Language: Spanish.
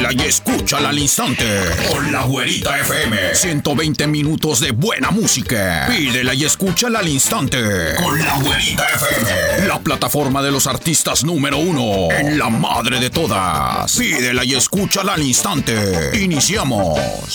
Pídela y escúchala al instante. Con la Güerita FM. 120 minutos de buena música. Pídela y escúchala al instante. Con la Güerita FM. La plataforma de los artistas número 1 en la madre de todas. Pídela y escúchala al instante. Iniciamos.